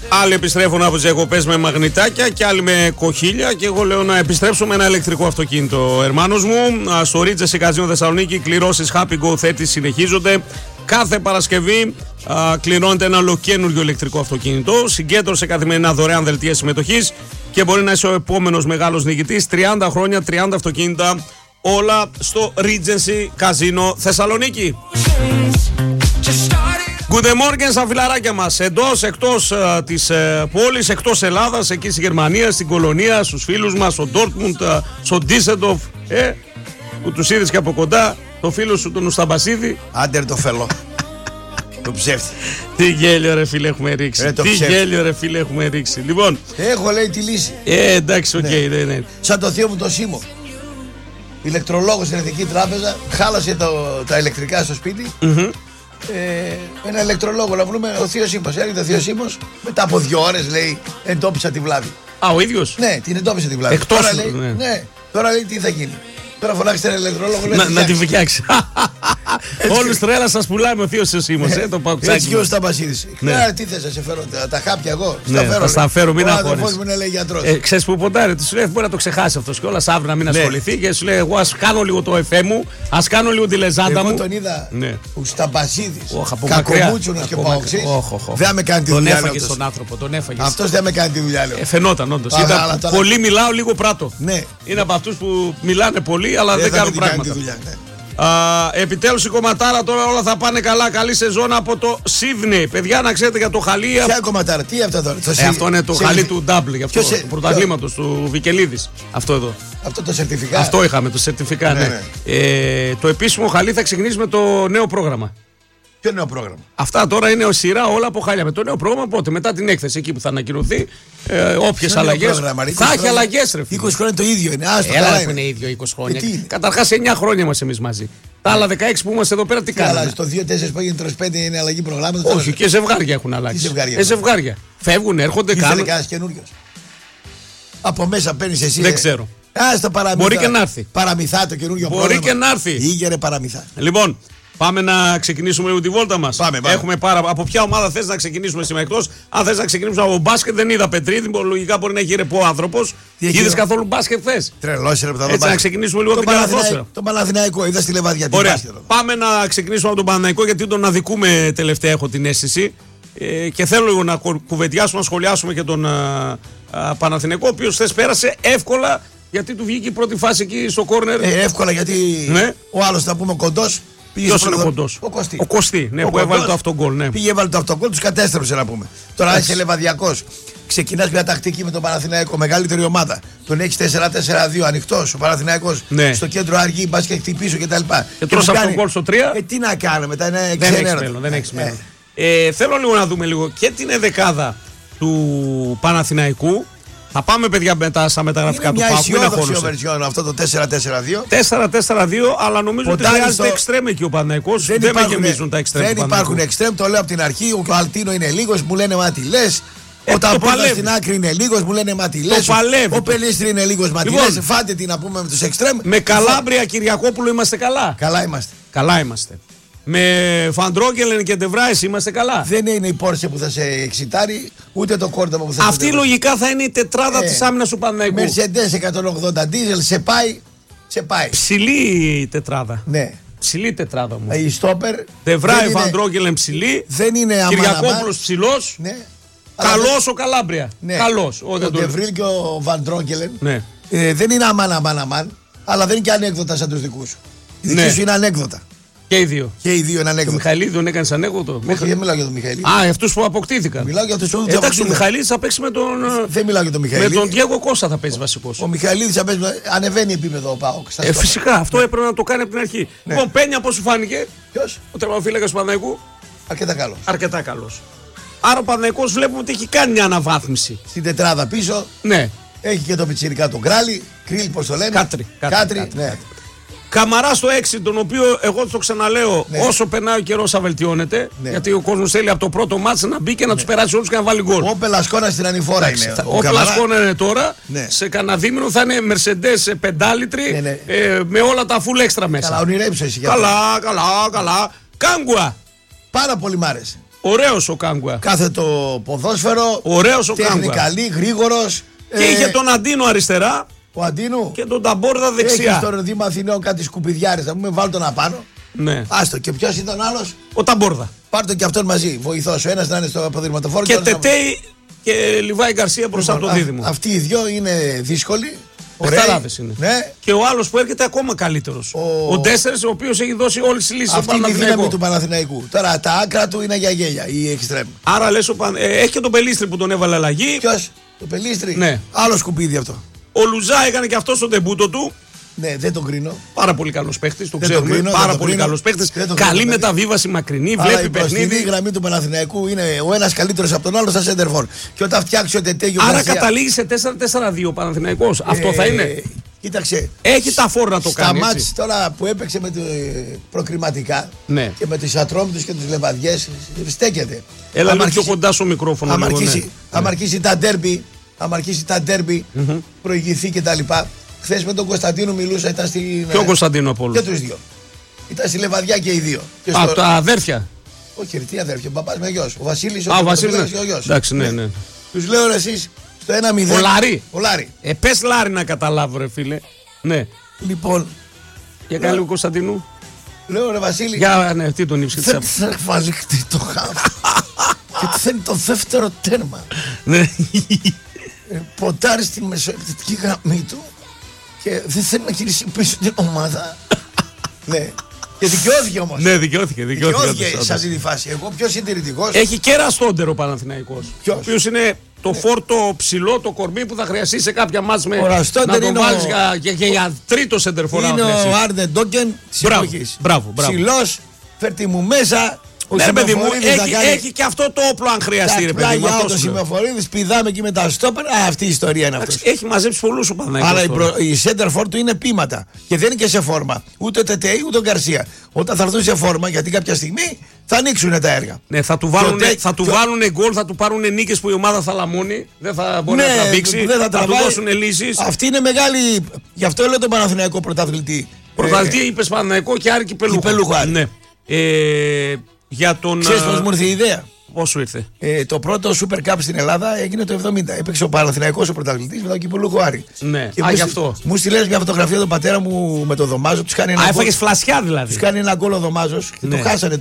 Άλλοι επιστρέφουν από τις διακοπές με μαγνητάκια και άλλοι με κοχύλια. Και εγώ λέω να επιστρέψω με ένα ηλεκτρικό αυτοκίνητο. Ερμάνος μου, στο Ρίτζες Καζίνο Θεσσαλονίκη, κληρώσεις Happy Go 30 συνεχίζονται. Κάθε Παρασκευή κληρώνεται ένα ολοκένουργιο ηλεκτρικό αυτοκίνητο. Συγκέντρωσε καθημερινά δωρεάν δελτία συμμετοχής και μπορεί να είσαι ο επόμενος μεγάλος νικητής. 30 χρόνια, 30 αυτοκίνητα. Όλα στο Regency Καζίνο Θεσσαλονίκη. Good morning στα φιλαράκια μας. Εντός, εκτός της πόλης, εκτός Ελλάδας, εκεί στη Γερμανία, στην Κολονία, στους φίλους μας, στο Ντόρτμουντ, στο Ντίσεντοφ, που τους είδες και από κοντά, το φίλο σου τον Ουσταμπασίδη. Άντερ το φελό. Το ψεύτη. Τι γέλιο ρε φίλε έχουμε ρίξει. Τι γέλιο ρε φίλε έχουμε ρίξει. Λοιπόν. Έχω λέει τη λύση. Εντάξει, οκ. Ναι. Σαν το θείο μου το Σίμω. Ηλεκτρολόγος στην Εθνική Τράπεζα. Χάλασε τα ηλεκτρικά στο σπίτι. Ένα ηλεκτρολόγο να βρούμε ο θείος Σίμος. Έρχεται ο θείος Σίμος. Μετά από 2 ώρες λέει εντόπισα τη βλάβη. Α, ο ίδιος. Ναι, την εντόπισα τη βλάβη. Εκτός τώρα, λέει, ναι. Τώρα λέει τι θα γίνει. Τώρα φωνάξτε ένα ηλεκτρολόγο να τη φτιάξει. Όλους τρέλα σας πουλάμε ο θείος Σίμος. Το παουξάκι. Έτσι και ο Σταμπασίδης. Τι θες να σε φέρω, τα χάπια εγώ. Θα τα φέρω, μην αγχώνεσαι. Ο αδερφός μου είναι λέει γιατρός. Ξέρεις που ποντάρει, του λέει μπορεί να το ξεχάσει αυτός κιόλας αύριο να μην ασχοληθεί και σου λέει εγώ ας κάνω λίγο το εφέ μου, ας κάνω λίγο τη λεζάντα μου. Εγώ τον είδα ο Σταμπασίδης, κακομούτσουνος και παοξής. Δεν με κάνει τη δουλειά. Τον έφαγε τον άνθρωπο, τον έφαγε. Αυτός δεν με κάνει τη δουλειά. Φαινόταν όντως. Πολύ μιλάω, λίγο πράττω. Είναι από αυτούς που μιλάνε πολύ αλλά δεν κάνουν πράγματα. Επιτέλους η κομματάρα τώρα όλα θα πάνε καλά. Καλή σεζόν από το Σίδνεϊ. Παιδιά, να ξέρετε για το χαλί. Ποια κομματάρα, τι αυτό τώρα. Αυτό είναι το χαλί του Ντάμπλ, του πρωταθλήματος του Βικελίδης. Αυτό εδώ. Αυτό το σερτιφικά. Αυτό είχαμε, το σερτιφικά. Ναι. Το επίσημο χαλί θα ξεκινήσει με το νέο πρόγραμμα. Ποιο νέο πρόγραμμα? Αυτά τώρα είναι σειρά όλα από χάλια. Με το νέο πρόγραμμα πότε, μετά την έκθεση εκεί που θα ανακοινωθεί, όποιες αλλαγές. Θα έχει αλλαγές, ρε φίλε. 20 χρόνια το ίδιο είναι. Έλα που είναι ίδιο 20 χρόνια. Καταρχάς 9 χρόνια είμαστε εμείς μαζί. Τα άλλα 16 που είμαστε εδώ πέρα τι κάνουμε? Στο 2-4 που έγινε 35 είναι αλλαγή προγράμματος. Όχι, και ζευγάρια έχουν αλλάξει. Ζευγάρια. Φεύγουν, έρχονται, κάνουν. Είσαι καινούριος. Από μέσα παίρνεις εσύ. Δεν ξέρω. Μπορεί και να έρθει. Παραμυθά το καινούργιο πρόγραμμα. Μπορεί και να έρθει. Ήγερε παραμυθά. Λοιπόν. Πάμε να ξεκινήσουμε λίγο τη βόλτα μας. Πάμε. Έχουμε από ποια ομάδα θες να ξεκινήσουμε σήμερα εκτός? Αν θες να ξεκινήσουμε από μπάσκετ, δεν είδα Πετρίδη. Λογικά μπορεί να έχει ρεπό άνθρωπος. Είδες καθόλου μπάσκετ θες? Τρελός ρε που θα δω. Έτσι να ξεκινήσουμε λίγο από την Καλαθόσφαιρα. Το Παναθηναϊκό, είδα στη Λεβαδιά. Ωραία. Πάμε να ξεκινήσουμε από τον Παναθηναϊκό γιατί τον αδικούμε τελευταία, έχω την αίσθηση. Και θέλω λίγο να κουβεντιάσουμε, να σχολιάσουμε και τον Παναθηναϊκό, ο οποίος χθες πέρασε εύκολα γιατί του βγήκε η πρώτη φάση εκεί στο κόρνερ. Εύκολα γιατί ο άλλος θα πούμε κοντός. Ποιος είναι ο κοντός? Ο Κωστή, ναι, που έβαλε το αυτογκόλ. Ναι. Πήγε, έβαλε το αυτογκόλ, τους κατέστρεψε να πούμε. Τώρα είσαι Λεβαδιακός. Ξεκινάς μια τακτική με τον Παναθηναϊκό, μεγαλύτερη ομάδα. Τον έχεις 4-4-2 ανοιχτός ο Παναθηναϊκός. Ναι. Στο κέντρο αργή, μπας και χτυπήσω κτλ. Και τρως αυτογκόλ στο 3. Τι να κάνουμε μετά, είναι δεν έχεις μέλλον. Θέλω λίγο να δούμε λίγο και την εδεκάδα του Παναθηναϊκού. Θα πάμε παιδιά μετά στα μεταγραφικά του ΠΑΟΚ. Είναι μια αισιόδοξη αυτό το 4-4-2. 4-4-2 αλλά νομίζω ότι χρειάζεται εξτρέμ εκεί ο Παναθηναϊκός. Δεν με γεμίζουν τα εξτρέμ. Δεν υπάρχουν εξτρέμ, το λέω από την αρχή. Ο Αλτίνο είναι λίγος, μου λένε μα τι λες. Ο Ταπόλας στην άκρη είναι λίγος, μου λένε μα τι λες. Ο Πελίστρη είναι λίγος, μα τι λες. Φάτε τι να πούμε με τους εξτρέμ. Με Καλάμπρια Κυριακόπουλο είμαστε καλά. Καλά είμαστε. Με Φαντρόγκελεν και Ντεβράης είμαστε καλά. Δεν είναι η Πόρσε που θα σε εξητάρει, ούτε το κόρτομα που θα σε. Αυτή λογικά θα είναι η τετράδα της άμυνας του Παναθηναϊκού. Μερσεντές 180 ντίζελ, σε πάει. Ψηλή η τετράδα. Ναι. Ψηλή τετράδα μου. Η στόπερ. Ντεβράη, Φαντρόγκελεν ψηλή. Δεν είναι Κυριακόπουλος ψηλός. Ναι. Καλός ο Καλάμπρια. Ναι. Καλός. Ο Ντεβρίλ και ο Φαντρόγκελεν. Ναι. Δεν είναι αμάν, αλλά δεν είναι και ανέκδοτα σαν τους δικούς σου. Οι δικοί σου είναι ανέκδοτα. Και οι δύο. Και οι δύο είναι ανέκδοτο. Το Μιχαηλίδη τον έκανε ανέκδοτο. Όχι, δεν μιλάω για τον Μιχαηλίδη. Αυτούς που αποκτήθηκαν. Μιλάω για αυτούς που αποκτήθηκαν. Εντάξει, ο Μιχαηλίδης θα παίξει με τον. Δεν μιλάω για τον Μιχαηλίδη. Με τον Διέγκο Κώστα θα παίζει βασικός. Ο Μιχαηλίδης θα παίζει. Ανεβαίνει επίπεδο ο ΠΑΟΚ. Φυσικά, αυτό έπρεπε να το κάνει από την αρχή. Ναι. Λοιπόν, Πένια, πώς σου φάνηκε? Ποιος? Ο τερματοφύλακας του Παναθηναϊκού. Αρκετά καλός. Άρα ο Παναθηναϊκός βλέπουμε ότι έχει κάνει μια αναβάθμιση. Στην τετράδα πίσω. Ναι. Έχει και το πιτσιρικά τον Γκράλι. Κρίλ, πώς το λένε. Κάτρι. Ναι. Καμαρά στο 6, τον οποίο εγώ το ξαναλέω, ναι. Όσο περνάει ο καιρός θα βελτιώνεται. Ναι. Γιατί ο κόσμος θέλει από το πρώτο μάτς να μπει και να τους περάσει όλους και να βάλει γκολ. Ο Πελασκόνα στην ανηφόρα είναι. Ο Πελασκόνα είναι τώρα. Ναι. Σε κανένα δίμηνο θα είναι Mercedes 5 με όλα τα full extra μέσα. Καλά, ονειρέψε εσύ. Καλά. Κάγκουα. Πάρα πολύ μ' άρεσε. Ωραίος ο Κάγκουα. Κάθε το ποδόσφαιρο. Ωραίος ο Κάγκουα. Τεχνικαλή, γρήγορος. Και είχε τον Αντίνο αριστερά. Ο Αντίνου. Και τον Ταμπόρδα δεξιά. Έχει στο Δήμα Αθηναίων κάτι σκουπιδιάρες. Θα πούμε, βάλ τον απάνω. Ναι. Άστο. Και ποιος ήταν άλλος? Ο Ταμπόρδα. Πάρ' τον και αυτόν μαζί. Βοηθός. Ο ένας να είναι στο αποδρυματοφόρο. Και Τετέι και Λιβάη Γκαρσία μπροστά από το δίδυμο. Αυτοί οι δυο είναι δύσκολοι. Οχταράδες είναι. Ναι. Και ο άλλος που έρχεται ακόμα καλύτερος. Ο Ντέσσερς, ο οποίος έχει δώσει όλες τις λύσεις. Αυτή είναι η δύναμη του Παναθηναϊκού. Τώρα τα άκρα του είναι για γέλια, η εξτρέμ. Άρα λες, έχει και τον Πελίστρη που τον έβαλε αλλαγή. Ποιος? Το Πελίστρη. Ναι. Άλλο σκουπίδι αυτό. Ο Λουζά έκανε και αυτό στον τεμπούτο του. Ναι, δεν τον κρίνω. Πάρα πολύ καλός παίχτης, το Δεν ξέρουμε. κρίνω, Πάρα δεν πολύ κρίνω. καλός παίχτης. Δεν τον Καλή κρίνω, μεταβίβαση, μακρινή, Αλλά βλέπει η προστινή παιχνίδι. γραμμή του Παναθηναϊκού είναι ο ένας καλύτερος από τον άλλο στα σέντερφορ. Και όταν φτιάξει ο Τετέγιο. Άρα καταλήγει σε 4-4-2 ο Παναθηναϊκός. Αυτό θα είναι. Κοίταξε. Έχει τα φόρ να το στα κάνει. Στα έτσι. μάτς τώρα που έπαιξε με προκριματικά Ναι. και με τους Ατρόμητους και τους Λεβαδιές στέκεται. Έλα λίγο πιο κοντά στο μικρόφωνο. Αν αρχίσει τα ντέρμπι, προηγηθεί κτλ. Χθες με τον Κωνσταντίνο μιλούσα, ήταν στην. Ποιο Κωνσταντίνο από όλους? Και τους δύο. Ήταν στη Λεβαδιά και οι δύο. Και Α, τα αδέρφια. Όχι, τι αδέρφια, ο παπάς με γιος. Ο Βασίλης Α, ο Βασίλης. και ο γιος. Εντάξει, ναι. Τους λέω ρε εσείς στο 1-0. Ο Λάρη. Πες Λάρη να καταλάβω, ρε φίλε. Ναι. Λοιπόν. Για κάνει λίγο Κωνσταντίνου. Λέω ρε Βασίλη. Για ναι, τι τον ύψη. Δεν θα βάλει το χάφ. Γιατί θέλει το δεύτερο τέρμα. Ναι. Ποντάρει στη μεσοεπιθετική γραμμή του και δεν θέλει να γυρίσει πίσω την ομάδα. Ναι. Και δικαιώθηκε όμως. Ναι, δικαιώθηκε. Σε αυτή τη φάση. Εγώ πιο συντηρητικός. Έχει και Ραστόντερο ο Παναθηναϊκός. Ποιος? Ο οποίος είναι το φόρτο ψηλό, το κορμί που θα χρειαστεί σε κάποια μάτς με. Να τον βάλεις για τρίτο σεντερφορά. Είναι ο Άρντε Ντόκεν της εποχής. Μπράβο. Ψηλός, φέρτε μου μέσα. Ναι, παιδί μου, έχει και αυτό το όπλο αν χρειαστεί, ρε παιδί μου. Το Σημεοφορίδης, πηδάμε εκεί με τα στόπερ. Αυτή η ιστορία είναι αυτή. Έχει μαζέψει πολλούς ο Παναθηναϊκός. Αλλά η center for του είναι πείματα. Και δεν είναι και σε φόρμα. Ούτε ο Τετέι ούτε ο Γκαρσία. Όταν θα έρθουν σε φόρμα, γιατί κάποια στιγμή θα ανοίξουν τα έργα. Ναι, θα του βάλουν γκολ, θα του πάρουν νίκες που η ομάδα θα λαμώνει. Δεν θα μπορεί να τραβήξει. Θα του δώσουν λύσεις. Αυτή είναι μεγάλη. Γι' αυτό λέω τον Παναθηναϊκό πρωταθλητή. Πρωταθλητή είπε Παναθηναϊκό και Άρη Κυπελλούχο. Ναι. Για τον. Ξέρεις πώς μου ήρθε η ιδέα? Πώς σου ήρθε? Το πρώτο Super Cup στην Ελλάδα έγινε το 70. Έπαιξε ο Παναθηναϊκός ο πρωταθλητής με τον Κυπελλούχο Άρη. Ναι, γι' αυτό. Μου στείλες μια φωτογραφία του πατέρα μου με το Δωμάζο. Έφαγες φλασιά δηλαδή. Τους κάνει ένα γκολ ο Δωμάζος και το χάσανε.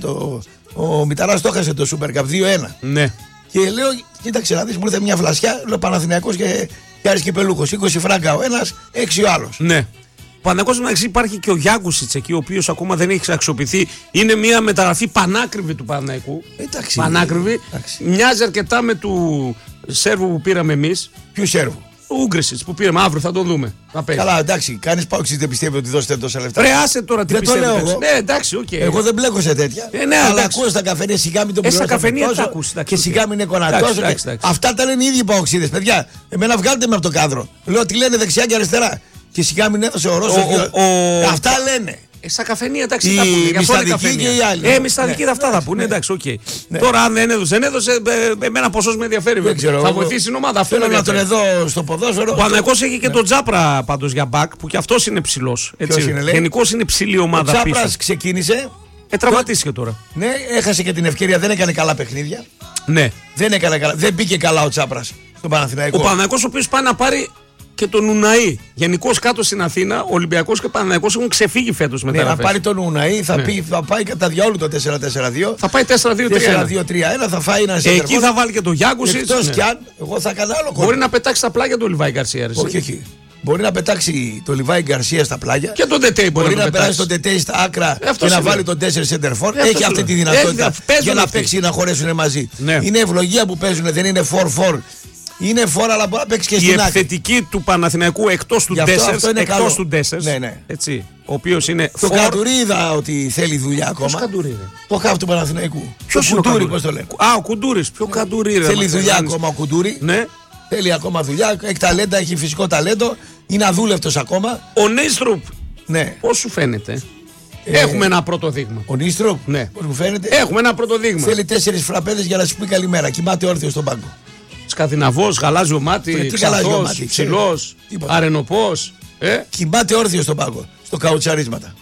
Ο Μηταράς το έχασε το Super Cup 2-1. Ναι. Και λέω, κοίταξε να δεις, μου ήρθε μια φλασιά. Λέω Παναθηναϊκός και Άρης Κυπελλούχος. 20 φράγκα ο ένας, 6 ο άλλος. Ναι. Παναθηναϊκός υπάρχει και ο Γιάκουσιτς εκεί, ο οποίος ακόμα δεν έχει αξιοποιηθεί. Είναι μια μεταγραφή πανάκριβη του Παναθηναϊκού. Πανάκριβη. Μοιάζει αρκετά με του Σέρβου που πήραμε εμείς. Ποιο Σέρβου? Ο Ούγκρεσιτς που πήραμε, αύριο θα το δούμε. Καλά, εντάξει, κανείς Πάοξης δεν πιστεύει ότι δώσετε τόσα λεφτά. Ρε, άσε τώρα τι πιστεύετε. Δεν το λέω εγώ. Ναι, εντάξει, οκ. Εγώ δεν μπλέκω σε τέτοια. Ναι, αλλά ακούω στα καφενεία σιγά μην τον πληρώσω. Και σιγά μην είναι κονατόσο. Αυτά τα λένε οι ίδιοι Πάοξιδες, παιδιά. Εμένα βγάλτε με από το κάδρο. Λέω τι λένε δεξιά και αριστερά. Και σιγά μην έδωσε ο Ρώσος. Αυτά λένε. Στα καφενεία εντάξει θα πούνε. Για μισθαδική και οι άλλοι. Μισθαδική αυτά θα πούνε. Εντάξει, οκ. Τώρα αν δεν έδωσε, εμένα ποσός με ενδιαφέρει. Θα βοηθήσει την ομάδα. Αυτό θέλω να τον εδώ στο ποδόσφαιρο. Ο Παναθηναϊκός έχει και τον Τζάπρα πάντως για μπακ που κι αυτός είναι ψηλός. Γενικώς είναι ψηλή ομάδα. Ο Τζάπρας ξεκίνησε. Τραυματίστηκε τώρα. Ναι, έχασε και την ευκαιρία, δεν έκανε καλά παιχνίδια. Ναι. Δεν μπήκε καλά ο Τζάπρας στον Παναθηναϊκό. Ο Παναθηναϊκός ο οποίος πάει να πάρει και τον Ουναή. Γενικώς κάτω στην Αθήνα, ο Ολυμπιακός και ο Παναθηναϊκός έχουν ξεφύγει φέτος μετά. Ναι, να πάρει τον Ουναή, θα πάει κατά διαόλου το 4-4-2. Θα πάει 4-2-3-1. Θα φάει ένα εκεί θα βάλει και τον Γιάκουσιτς. Εκτός κι αν, εγώ θα κάνω άλλο. Μπορεί να πετάξει τα πλάγια του Λιβάη Γκαρσία. Όχι. Μπορεί να πετάξει το Λιβάη Γκαρσία στα πλάγια. Και τον Τετέι μπορεί να περάσει τον Τετέι στα άκρα και να βάλει τον 4 center for. Έχει αυτή τη δυνατότητα για να παίξει να χωρέσουν μαζί. Είναι ευλογία που παίζουν, δεν είναι 4-4. Είναι φόρα, αλλά μπορεί να παίξει και στην άκρη. Η επιθετική του Παναθηναϊκού εκτός του Ντέσσερς. Ναι. Έτσι. Ο οποίος είναι. Το Καντουρί είδα ότι θέλει δουλειά ακόμα. Ποιος Καντουρί? Το χάφ του Παναθηναϊκού. Ποιος είναι ο Καντουρί? Πώς το λένε? Ο Κουντούρης. Ποιο Καντουρί? Θέλει δουλειά ακόμα ο Κουντούρη. Ναι. Θέλει ακόμα δουλειά. Έχει ταλέντα, έχει φυσικό ταλέντο. Είναι αδούλευτος ακόμα. Ο Νίστρουπ. Ναι. Πώς σου φαίνεται? Έχουμε ένα πρώτο δείγμα. Ο Νίστρουπ. Ναι. Πώς μου φαίνεται? Έχουμε ένα πρώτο δείγμα. Θέλει 4 φραπέδες για να σου πει καλημέρα. Κοιμάται όρθιο στον πάγκο. Σκανδιναβός, γαλάζιο μάτι, ξαθός, ψηλός, αρενοπός. Κοιμάται όρθιο στον πάγκο. Στο καουτσαρίσματα.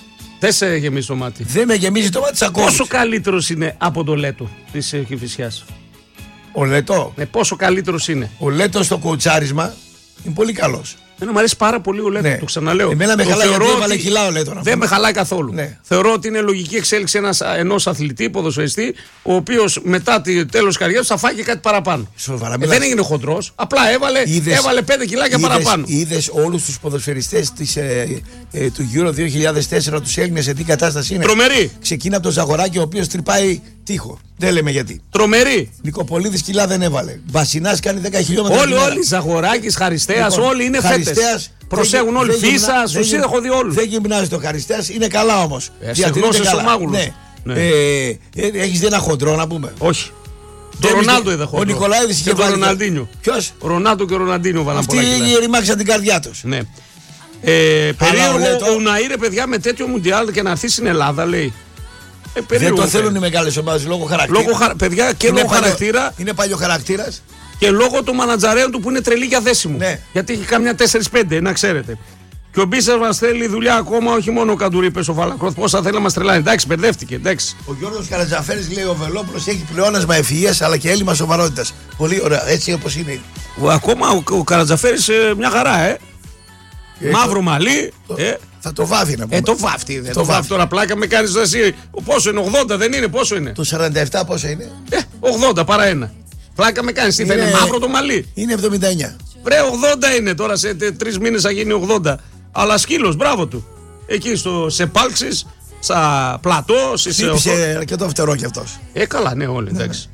Δεν σε γεμίζει το μάτι. Δεν με γεμίζει το μάτι, ακόμα. Πόσο καλύτερος είναι από το Λέτο της Κηφισιάς? Ο Λέτο. Πόσο καλύτερος είναι? Ο Λέτο στο κοουτσάρισμα είναι πολύ καλός. Εμένα μου αρέσει πάρα πολύ ο Λέτο, Ναι. Το ξαναλέω. Εμένα με Το χαλάει, θεωρώ γιατί έβαλε ότι κιλά ο Λέτο. Δεν με χαλάει καθόλου. Ναι. Θεωρώ ότι είναι λογική εξέλιξη ενός αθλητή, ποδοσφαιριστή, ο οποίος μετά το τέλος της καριέρας θα φάει και κάτι παραπάνω. Σοβαρά, Δεν έγινε χοντρός, απλά έβαλε 5 κιλάκια παραπάνω. Είδες όλους τους ποδοσφαιριστές του Euro 2004, τους Έλληνες, σε τι κατάσταση είναι? Τρομερή. Ξεκίνα από τον Ζαγοράκη, ο οποίος τρυπάει τείχο. Δεν λέμε γιατί. Τρομερή. Νικοπολίδης κιλά δεν έβαλε. Βασινάς κάνει 10 χιλιόμετρα. Όλοι, Ζαγοράκης, Χαριστέας, όλοι είναι φέτες. Προσέχουν όλοι. Φύσας, τους έχω δει όλους. Δεν γυμνάζει το Χαριστέας, είναι καλά όμως. Στεγνώσεις ο Μάγουλος. Ναι. Έχεις δει ένα χοντρό να πούμε? Όχι. Το Ρονάλντο είδα χοντρό. Ο Νικολάηδης είχε και βάλει. το Ροναλντίνιο. Ποιος? Ο Ρονάλντο και ο Ροναλντίνιο βάλαν πολλά κιλά. Αυτοί ρημάξαν την καρδιά τους. Ναι. Περίεργο ο Ναΐρε, παιδιά, με τέτοιο μουντιάλ και να έρθει στην Ελλάδα, λέει. Δεν το θέλουν οι μεγάλες ομάδες λόγω χαρακτήρα. Παιδιά, και λόγω χαρακτήρα. Είναι παλιό χαρακτήρας. Και λόγω του μανατζαρέων του που είναι τρελή για δέσιμο. Ναι. Γιατί έχει καμιά 4-5, να ξέρετε. Και ο Μπίσας μας θέλει δουλειά ακόμα, όχι μόνο ο Καντουρί, πες ο Φαλακρόθ. Πόσα θέλει να μας τρελάει. Εντάξει, μπερδεύτηκε. Εντάξει. Ο Γιώργος Καρατζαφέρης λέει: ο Βελόπουλος έχει πλεόνασμα ευφυΐας αλλά και έλλειμμα σοβαρότητας. Πολύ ωραία, έτσι όπως είναι. Ακόμα ο Καρατζαφέρης μια χαρά, Μαύρο μαλλί. Θα το βάφει να πούμε. Το βάφτει. Το βάφτει τώρα, πλάκα με κάνεις εσύ. Πόσο είναι, 80 δεν είναι, πόσο είναι? Το 47 πόσο είναι? 80 παρά ένα. Πλάκα με κάνεις, τι θα είναι μαύρο το μαλλί? Είναι 79. Βρε, 80 είναι τώρα, σε 3 μήνες θα γίνει 80. Αλλά σκύλος, μπράβο του. Εκεί σε πάλξεις, στα πλατό, χτύπησε αρκετό φτερό κι αυτός. Καλά, ναι, όλοι, εντάξει.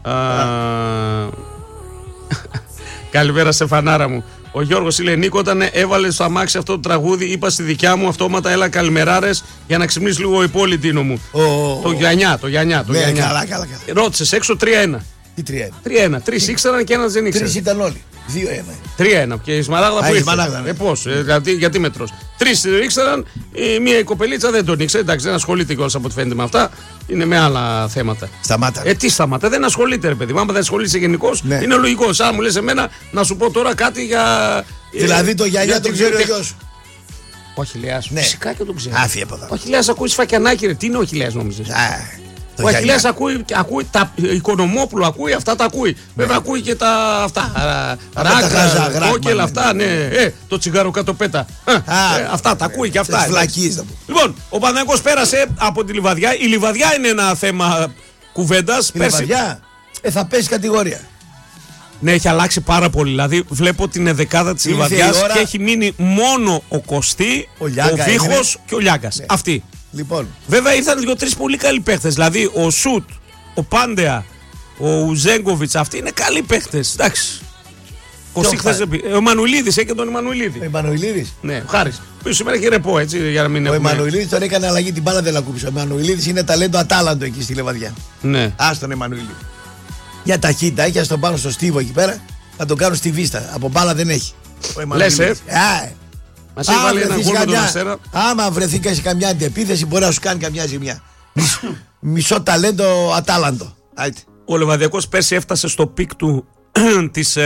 Καλημέρα σε φανάρα μου. Ο Γιώργος λέει: Νίκο, όταν έβαλε στο αμάξι αυτό το τραγούδι, είπα στη δικιά μου αυτόματα έλα καλημεράρες για να ξυπνήσει λίγο η πόλη, Τίνο μου. Το Γιαννιά. Ναι, καλά. Ρώτησες έξω 3-1. Τι 3-1. 3 ήξεραν και ένας δεν ήξερε. 3 ήταν όλοι. 2-1. 3-1. Και η Σμαράγδα που ήρθε. Πώς, γιατί μέτρος. 3 ήξεραν, μία η κοπελίτσα δεν τον ήξερε. Εντάξει, δεν ασχολείται κιόλας από ό,τι φαίνεται με αυτά. Είναι με άλλα θέματα. Σταμάτα. Τι σταμάτα, δεν ασχολείται, ρε παιδί. Άμα δεν ασχολείσαι γενικώς, είναι λογικό. Σαν μου λες εμένα να σου πω τώρα κάτι για. Δηλαδή το γιαγιά τον ξέρει ο γιος. Ο Αχιλλέας. Φυσικά και τον ξέρει. Άφη από εδώ. Ο Αχιλλέας ακούει σφακιανάκι, ρε. Τι είναι ο Αχιλλέας, νόμιζες? Ο Αχιλλέας ακούει τα Οικονομόπουλο, ακούει αυτά, τα ακούει. Βέβαια ακούει και τα αυτά. Ράκρα, κόκκελα, αυτά, ναι. Το τσιγάρο κάτω πέτα. Αυτά τα ακούει και αυτά. Λοιπόν, ο Παναθηναϊκός πέρασε από τη Λιβαδιά. Η Λιβαδιά είναι ένα θέμα κουβέντας. Η Λιβαδιά θα πέσει κατηγορία. Ναι, έχει αλλάξει πάρα πολύ. Δηλαδή, βλέπω την εδεκάδα της Λιβαδιάς και έχει μείνει μόνο ο Κωστή, ο Βίχος και ο Λιάγκας. Αυτοί. Λοιπόν. Βέβαια ήρθαν 2-3 πολύ καλοί παίχτες. Δηλαδή ο Σουτ, ο ο Ουζέγκοβιτς, αυτοί είναι καλοί παίχτες. Εντάξει. Ο Μανουηλίδης, έχει και τον Εμμανουηλίδη. Ο Εμμανουηλίδης. Ναι, ο Χάρης. Που σήμερα έχει ρεπό, έτσι, για να μην ο Εμμανουηλίδης τον έκανε αλλαγή, την μπάλα δεν la κούμπησε. Ο Εμμανουηλίδης είναι ταλέντο ατάλαντο εκεί στη Λιβαδιά. Ναι. Άστον Εμμανουηλίδη. Για ταχύτητα, έχει ας τον πάνω στο στίβο εκεί πέρα, να τον κάνουν στη βίστα. Από μπάλα δεν έχει. Λες, Μας έχει βάλει ένα γκολ με τον Αστέρα. Άμα βρεθεί σε καμιά αντεπίθεση, μπορεί να σου κάνει καμιά ζημιά. Μισό ταλέντο ατάλαντο. Ο Λιβαδιακός πέρσι έφτασε στο πικ του της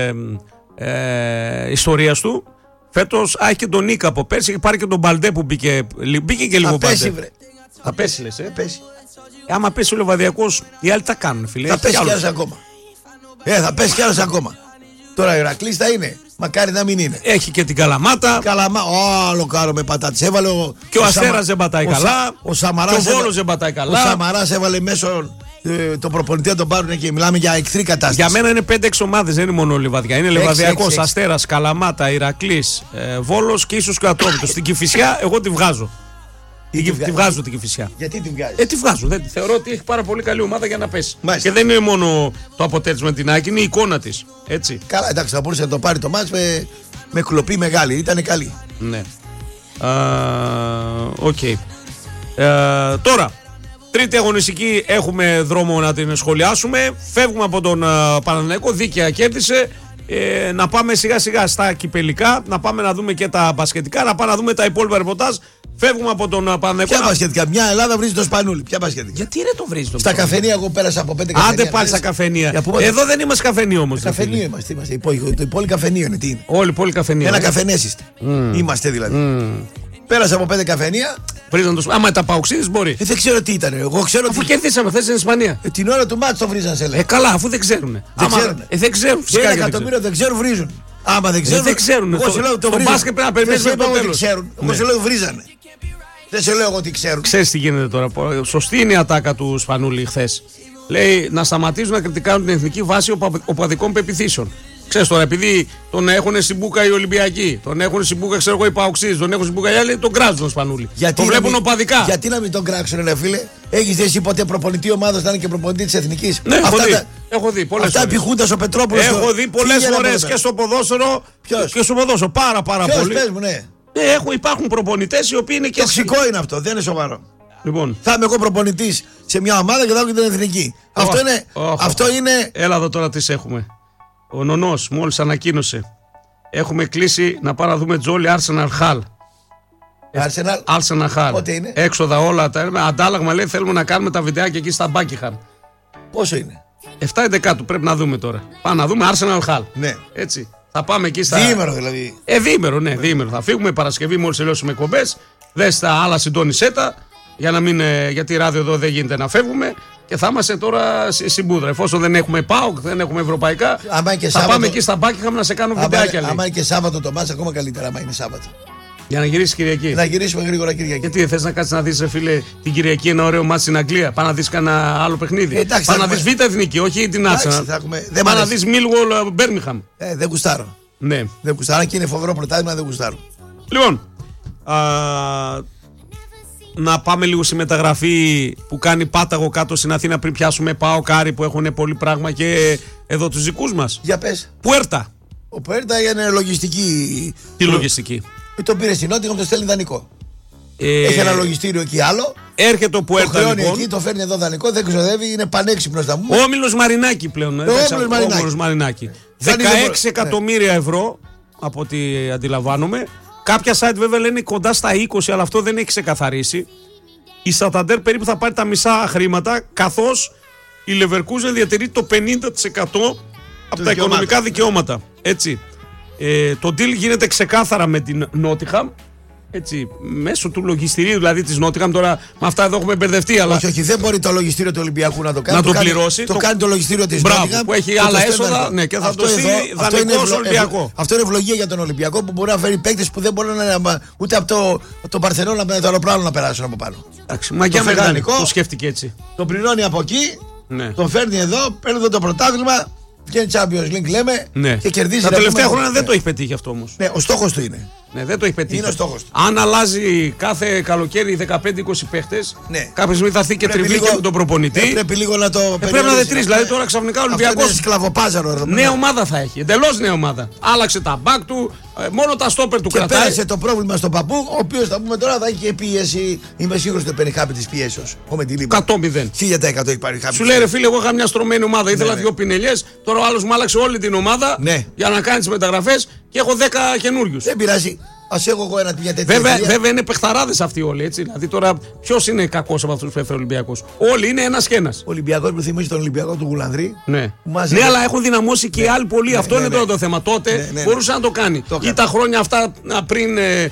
ιστορίας του. Φέτος έχει και τον Νίκα από πέρσι και πάρει και τον Μπαλντέ που μπήκε και λίγο Μπαλντέ. Θα πέσει, λες, πέσει. Άμα πέσει ο Λιβαδιακός, οι άλλοι τα κάνουν, φίλε. Θα πέσει κι άλλος ακόμα. Θα πέσει κι άλλος ακόμα. Τώρα ο Ηρακλής θα είναι. Μακάρι να μην είναι. Έχει και την Καλαμάτα. Άλλο κάρο με πατάτες. Έβαλε και ο Αστέρας δεν πατάει καλά. Ο Σαμαράς και ο Βόλος δεν πατάει καλά. Ο Σαμαράς έβαλε μέσω το προπονητή να τον πάρουν και μιλάμε για εχθρή κατάσταση. Για μένα είναι 5-6 ομάδες, δεν είναι μόνο Λιβαδιά. Είναι Λιβαδιακός, Αστέρας, Καλαμάτα, Ηρακλής, Βόλος και ίσως και ο Ατρόμητος. Στην Κηφισιά εγώ τη βγάζω. Τη βγάζω την Κηφισιά. Γιατί τη βγάζεις? Τη βγάζω. Θεωρώ ότι έχει πάρα πολύ καλή ομάδα για να πέσει. Μάλιστα. Και δεν είναι μόνο το αποτέλεσμα την Άκη, είναι η εικόνα της. Έτσι. Καλά, εντάξει, θα μπορούσε να το πάρει το μάτς με κλοπή μεγάλη. Ήταν καλή. Ναι. Οκ. Τώρα, τρίτη αγωνιστική έχουμε δρόμο να την σχολιάσουμε. Φεύγουμε από τον Παναθηναϊκό, δίκαια κέρδισε. Να πάμε σιγά σιγά στα κυπελικά, να πάμε να δούμε και τα μπασκετικά, να πάμε να δούμε τα υπόλοιπα ρεπορτάζ. Φεύγουμε από τον Παναθηναϊκό. Ποια μπασκετικά? Μια Ελλάδα βρίζει το σπανούλι. Ποια μπασκετικά? Γιατί δεν το βρίζει το Στα καφενεία, εγώ πέρασα από 5 καφενεία. Άντε πάλι στα καφενεία. Εδώ δεν είμαστε καφενείο όμως. Καφενείο είμαστε. Το πόλη καφενείο είναι. Τι είναι? Όλοι πόλη καφενείο. Ένα καφενές είστε. Είμαστε δηλαδή. Πέρασα από 5 καφενεία Βρίζαν το. Άμα τα παοξίδες μπορεί. Δεν ξέρω τι ήταν. Εγώ ξέρω αφού κερδίσαμε χθες στην Ισπανία. Την ώρα του μάτς το βρίζαν, σε λέει. Καλά, αφού δεν ξέρουν. Δεν ξέρουν. Φυσικά. 1 εκατομμύριο δεν ξέρουν, βρίζουν. Άμα δεν ξέρουν. Δεν ξέρουν. Εγώ σου λέω το μπάσκετ πρέπει να περιμένει το τέλος. Εγώ σου λέω βρίζανε. Δεν σε λέω εγώ τι ξέρουν. Ξέρεις τι γίνεται τώρα. Σωστή είναι η ατάκα του Σπανούλη χθες. Λέει να σταματήσουν να κριτικάρουν την εθνική βάση οπαδικών πεποιθήσεων. Ξέρεις τώρα, επειδή τον έχουν στην μπούκα οι Ολυμπιακοί, τον έχουν στην μπούκα ξέρω εγώ οι Παοξίδες, τον έχουν στην μπούκα οι άλλοι, τον κράζουν τον Σπανούλη. Το βλέπουν οπαδικά. Γιατί να μην τον κράξουν, ρε φίλε. Έχεις δει εσύ ποτέ προπονητή ομάδα να είναι και προπονητή της εθνικής? Ναι, έχω δει πολλές φορές. Αυτά επιχούντας ο Πετρόπουλος. Έχω δει πολλές φορές και στο ποδόσφαιρο. Και στο ποδόσφαιρο πάρα πολύ. Πες μου, ναι. Υπάρχουν προπονητές οι οποίοι είναι και. Τοξικό είναι αυτό, δεν είναι σοβαρό. Λοιπόν. Θα είμαι εγώ προπονητής σε μια ομάδα και θα έχω και την εθνική. Αυτό είναι. Έλα εδώ τώρα τι έχουμε. Ο Νονός μόλις ανακοίνωσε. Έχουμε κλείσει να πάμε να δούμε Τζόλι Arsenal Hall. Arsenal Hall. Πότε είναι? Έξοδα όλα τα αντάλλαγμα λέει θέλουμε να κάνουμε τα βιντεάκια εκεί στα Buckingham. Πόσο είναι? 7-11 πρέπει να δούμε τώρα. Πάμε να δούμε Arsenal Hall. Ναι. Έτσι. Θα πάμε εκεί στα. Διήμερο δηλαδή. Διήμερο, ναι, διήμερο. Θα φύγουμε Παρασκευή μόλις τελειώσουμε κομπές. Δες τα άλλα, συντόνισέ τα. Για να μην. Γιατί ράδιο εδώ δεν γίνεται να φεύγουμε. Και θα είμαστε τώρα στην Πούδρα. Εφόσον δεν έχουμε ΠΑΟΚ, δεν έχουμε ευρωπαϊκά. Θα πάμε εκεί στα Buckingham να σε κάνω βιντεάκια. Άμα είναι και Σάββατο το μάτς, ακόμα καλύτερα. Άμα είναι Σάββατο. Για να γυρίσει Κυριακή. Να γυρίσουμε γρήγορα Κυριακή. Γιατί θες να κάτσεις να δεις, φίλε, την Κυριακή ένα ωραίο μάτς στην Αγγλία? Πά να δεις κανένα άλλο παιχνίδι. Πά να δεις Β' Εθνική, όχι την Arsenal. Πά να δεις Millwall Birmingham. Δεν γουστάρω. Ναι. Δεν γουστάρω και είναι φοβερό πρωτάθλημα, δεν γουστάρω. Λοιπόν. Να πάμε λίγο στη μεταγραφή που κάνει Πάταγο κάτω στην Αθήνα πριν πιάσουμε ΠΑΟΚ Άρη που έχουν πολύ πράγμα και εδώ τους δικούς μας. Για πες. Πουέρτα. Ο Πουέρτα είναι λογιστική. Τι λογιστική? Το πήρε στην Νότια, το στέλνει δανεικό. Έχει ένα λογιστήριο εκεί άλλο. Έρχεται ο Πουέρτα λοιπόν. Εκεί, το φέρνει εδώ δανεικό, δεν ξοδεύει, είναι πανέξυπνος θα μου. Όμιλος Μαρινάκη πλέον. Όμιλος Μαρινάκη. 16 εκατομμύρια ευρώ από ό,τι αντιλαμβάνομαι. Κάποια site βέβαια λένε κοντά στα 20, αλλά αυτό δεν έχει ξεκαθαρίσει. Η Σαταντέρ περίπου θα πάρει τα μισά χρήματα, καθώς η Leverkusen διατηρεί το 50% από τα οικονομικά δικαιώματα. Έτσι. Το deal γίνεται ξεκάθαρα με την Nottingham. Έτσι, μέσω του λογιστηρίου δηλαδή της Nottingham. Τώρα με αυτά εδώ έχουμε μπερδευτεί. Αλλά... Όχι, δεν μπορεί το λογιστήριο του Ολυμπιακού να το κάνει. Να το πληρώσει. Το κάνει το λογιστήριο της Nottingham. Που έχει άλλα έσοδα, ναι, και θα το στείλει δανεικό στο Ολυμπιακό. Αυτό είναι ευλογία για τον Ολυμπιακό που μπορεί να φέρει παίκτες που δεν μπορούν να. Ούτε από το Παρθενώνα με το αεροπλάνο να περάσουν από πάνω. Εντάξει, μαγιά μεγάλη. Το σκέφτηκε έτσι. Τον πληρώνει από εκεί, τον φέρνει εδώ, παίρνει εδώ το πρωτάθλημα. Και Champions League λέμε και κερδίζει. Τα τελευταία χρόνια δεν το έχει πετύχει αυτό όμως. Ναι, ο στόχος του είναι. Ναι, δεν το έχει πετύχει. Είναι ο στόχος του. Αν αλλάζει κάθε καλοκαίρι 15-20 παίχτες, κάποια στιγμή θα έρθει και τριβή και με τον προπονητή. Πρέπει λίγο να το πρέπει να δετρείς. Δηλαδή τώρα ξαφνικά ο Ολυμπιακός. Είναι σκλαβοπάζαρο. Νέα ομάδα θα έχει. Εντελώς νέα ομάδα. Άλλαξε τα μπακ του, μόνο τα στόπερ του κρατάει. Και πέρασε το πρόβλημα στον παππού, ο οποίος θα πούμε τώρα θα έχει και πίεση. Είμαι σίγουρος ότι παίρνει χάπη της πιέσεως. 100%. 1000% έχει πάρει χάπη. Σου λέει ρε φίλε, εγώ είχα μια στρωμένη ομάδα. Ήθελα δύο πινελιές. Τώρα ο άλλος μου άλλαξε όλη την ομάδα για να κάνει τις μεταγραφές και έχω 10 καινούριους. Δεν πειράζει. Ας έχω εγώ μια τέτοια. Βέβαια είναι παιχταράδες αυτοί όλοι. Έτσι. Δηλαδή τώρα ποιος είναι κακός από αυτούς που έφερε ο Ολυμπιακός? Όλοι είναι ένας και ένας. Ο Ολυμπιακός που θυμίζει τον Ολυμπιακό του Γουλανδρή. Ναι, αλλά έχουν δυναμώσει και οι άλλοι πολλοί. Αυτό είναι τώρα το θέμα. Τότε μπορούσε να το κάνει. Ή τα χρόνια αυτά πριν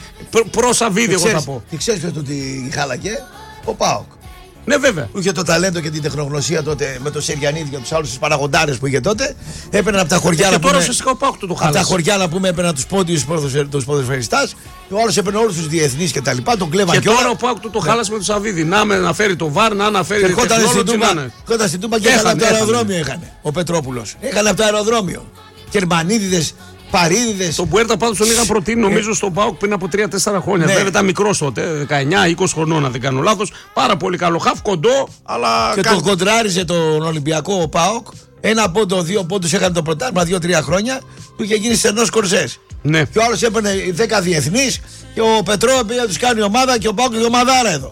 προ Σαββίδη, εγώ θα πω. Και ξέρεις ποιος του τη χάλακε? Ο ΠΑΟΚ. Ναι, βέβαια. Που είχε το ταλέντο και την τεχνογνωσία τότε με τον Σεριανίδη και του άλλου του παραγοντάρες που είχε τότε. Έπαιρναν από τα χωριά να πούμε. Τώρα φυσικά ο ΠΑΟΚ το χάλασε. Από τα χωριά να πούμε έπαιρναν του πόντιους ποδοσφαιριστάς. Και ο άλλος έπαιρνε όλους τους διεθνείς και τα λοιπά. Τον κλέβαν και τώρα ο ΠΑΟΚ το χάλασε με τον Σαββίδη. Να φέρει το βαρ, να αναφέρει το τεχνόλογο. Κόταν στην Τούμπα και έχανε από το αεροδρόμιο. Ο Πετρόπουλος. Έχανε από το αεροδρόμιο. Γερμανίδιδες. Παρίδιδες. Τον Πουέρτα πάντως τον είχα προτείνει νομίζω στον ΠΑΟΚ πριν από 3-4 χρόνια. Βέβαια ήταν μικρός τότε, 19-20 χρονών, αν δεν κάνω λάθος. Πάρα πολύ καλό χαφ, κοντό, αλλά. Και το κοντράριζε τον Ολυμπιακό ο ΠΑΟΚ. 1 πόντο, 2 πόντους έκανε το πρωτάθλημα 2-3 χρόνια. Του είχε γίνει στενός κορσές. Ναι. Και ο άλλος έπαιρνε 10 διεθνείς. Και ο Πετρό πήγε να τους κάνει ομάδα και ο ΠΑΟΚ και ομαδάρα εδώ.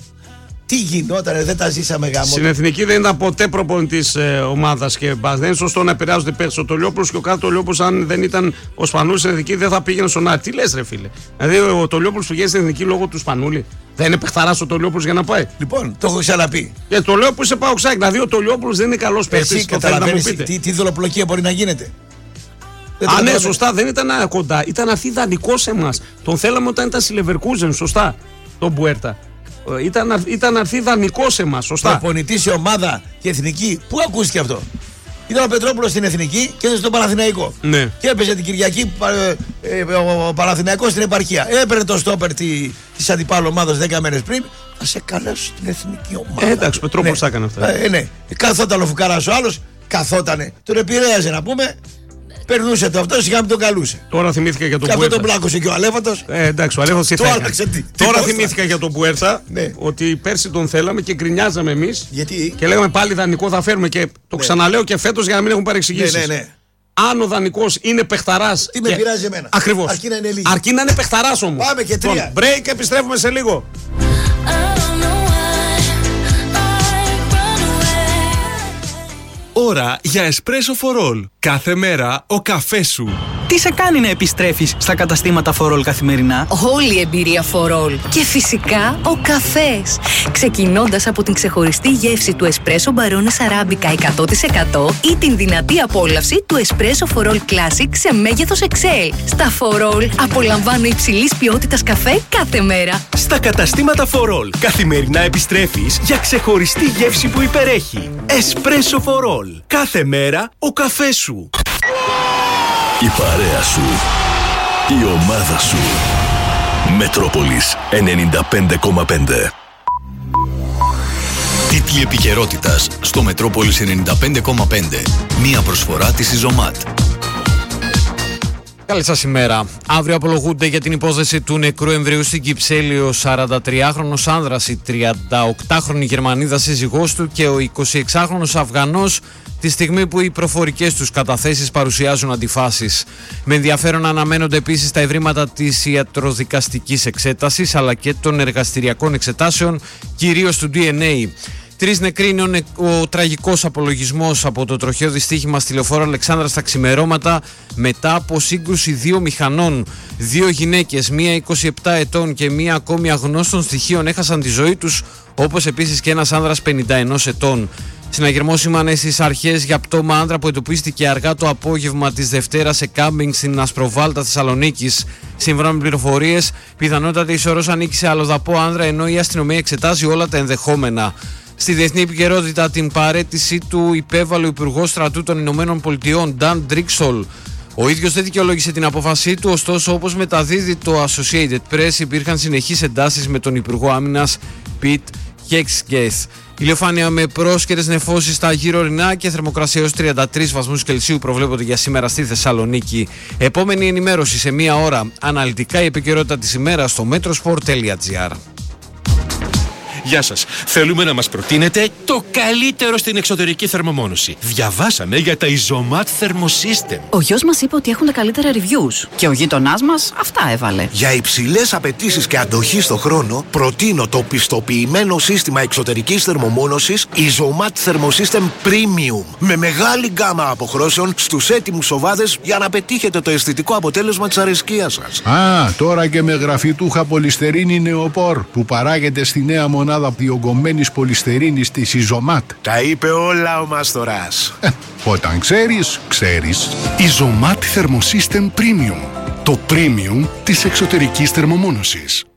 Τι γινότανε, δεν τα ζήσαμε γάμο. Στην εθνική δεν ήταν ποτέ προπονητής ομάδας και μπας. Δεν είναι σωστό να επηρεάζονται παίκτες. Ο Τολιόπουλος και ο κάτω Τολιόπουλος, αν δεν ήταν ο Σπανούλης στην εθνική, δεν θα πήγαινε στον Άρη. Τι λες, ρε φίλε? Δηλαδή ο Τολιόπουλος πηγαίνει στην εθνική λόγω του Σπανούλη. Δεν είναι παιχταράς ο Τολιόπουλος για να πάει? Λοιπόν, το έχω ξαναπεί. Και το λέω που είσαι ΠΑΟΚΣΑΚ. Δηλαδή ο Τολιόπουλος δεν είναι καλός παίκτης. Τι δολοπλοκία μπορεί να γίνεται? Ναι, σωστά, δεν ήταν κοντά. Ήταν αυτή ιδανικό σε εμάς. Τον θέλαμε όταν ήταν στη Leverkusen, σωστά. Τον Πουέρτα. Ήταν να έρθει δανεικό σε εμάς, σωστά. Προπονητή σε ομάδα και εθνική. Πού ακούστηκε αυτό? Ήταν ο Πετρόπουλος στην εθνική και έδωσε στον Παναθηναϊκό. Ναι. Και έπαιζε την Κυριακή ο Παναθηναϊκός στην επαρχία. Έπαιρνε το στόπερ της αντιπάλου ομάδας 10 μέρες πριν. Θα σε καλέσω στην εθνική ομάδα. Εντάξει, ο Πετρόπουλος τα έκανε αυτά. Ναι. Καθόταν ο Φουκαράς ο άλλος, καθότανε. Τον επηρέαζε να πούμε. Περνούσε το αυτό, σιγά μην τον καλούσε. Τώρα θυμήθηκα για τον Πουέρθα. Και αυτό τον πλάκωσε και ο Αλέφαντος. Εντάξει, ο Αλέφαντος τι θα έκανε. Τώρα θυμήθηκα για τον Πουέρθα, ναι, ότι πέρσι τον θέλαμε και γκρινιάζαμε εμείς. Γιατί? Και λέγαμε πάλι δανεικό θα φέρουμε. Και το ξαναλέω και φέτος για να μην έχουν παρεξηγήσεις. Ναι. Αν ο δανεικός είναι παιχταράς. Τι με πειράζει εμένα. Ακριβώς. Αρκεί να είναι λίγοι. Αρκεί να είναι παιχταράς όμως. Πάμε και 3. Break, επιστρέφουμε σε λίγο. Ώρα για espresso for all. Κάθε μέρα ο καφές σου. Τι σε κάνει να επιστρέφεις στα καταστήματα For All καθημερινά? Όλη η εμπειρία For All. Και φυσικά ο καφές. Ξεκινώντας από την ξεχωριστή γεύση του Espresso Barones Arabica 100% ή την δυνατή απόλαυση του Espresso For All Classic σε μέγεθος XL. Στα For All απολαμβάνω υψηλής ποιότητας καφέ κάθε μέρα. Στα καταστήματα For All καθημερινά επιστρέφεις για ξεχωριστή γεύση που υπερέχει. Espresso For All. Κάθε μέρα ο καφές σου. Η παρέα σου. Η ομάδα σου. Μετρόπολης 95,5. Τίτλοι επικαιρότητας στο Μετρόπολης 95,5. Μία προσφορά της Ιζωμάτ. Καλή σας ημέρα. Αύριο απολογούνται για την υπόθεση του νεκρού εμβρίου στην Κυψέλη ο 43χρονος άνδρας, η 38χρονη Γερμανίδα σύζυγός του και ο 26χρονος Αφγανός, τη στιγμή που οι προφορικές τους καταθέσεις παρουσιάζουν αντιφάσεις. Με ενδιαφέρον αναμένονται επίσης τα ευρήματα της ιατροδικαστικής εξέτασης αλλά και των εργαστηριακών εξετάσεων, κυρίως του DNA. 3 νεκροί είναι ο τραγικός απολογισμός από το τροχαίο δυστύχημα στη λεωφόρο Αλεξάνδρα στα ξημερώματα μετά από σύγκρουση 2 μηχανών. 2 γυναίκες, μία 27 ετών και μία ακόμη αγνώστων στοιχείων έχασαν τη ζωή τους, όπως επίσης και ένας άνδρας 51 ετών. Συναγερμός σήμανε στις αρχές για πτώμα άνδρα που εντοπίστηκε αργά το απόγευμα της Δευτέρας σε κάμπινγκ στην Ασπροβάλτα Θεσσαλονίκης. Σύμφωνα με πληροφορίες, πιθανότατα η σωρός ανήκει σε αλλοδαπό άνδρα, ενώ η αστυνομία εξετάζει όλα τα ενδεχόμενα. Στη διεθνή επικαιρότητα, την παραίτηση του υπέβαλε ο Υπουργός Στρατού των Ηνωμένων Πολιτειών, Dan Drixel. Ο ίδιος δεν δικαιολόγησε την απόφασή του, ωστόσο, όπως μεταδίδει το Associated Press, υπήρχαν συνεχείς εντάσεις με τον Υπουργό Άμυνας Pete Hegseth. Ηλιοφάνεια με πρόσκαιρες νεφώσεις στα γύρω-ορεινά και θερμοκρασία έως 33 βαθμούς Κελσίου προβλέπονται για σήμερα στη Θεσσαλονίκη. Επόμενη ενημέρωση σε μία ώρα. Αναλυτικά η επικαιρότητα της ημέρας στο metrosport.gr. Γεια σας. Θέλουμε να μας προτείνετε το καλύτερο στην εξωτερική θερμομόνωση. Διαβάσαμε για τα Izomat Thermosystem. Ο γιος μας είπε ότι έχουν τα καλύτερα reviews και ο γείτονάς μας αυτά έβαλε. Για υψηλές απαιτήσεις και αντοχή στο χρόνο, προτείνω το πιστοποιημένο σύστημα εξωτερικής θερμομόνωσης Izomat Thermosystem Premium. Με μεγάλη γκάμα αποχρώσεων στους έτοιμους σοβάδες για να πετύχετε το αισθητικό αποτέλεσμα της αρεσκίας σας. Τώρα και με γραφιτούχα πολυστερίνη νεοπόρ που παράγεται στη νέα μονάδα διογκωμένης πολυστερίνης της Izomat. Τα είπε όλα ο Μαστοράς. Όταν ξέρεις, ξέρεις. Izomat Thermosystem Premium. Το premium της εξωτερικής θερμομόνωσης.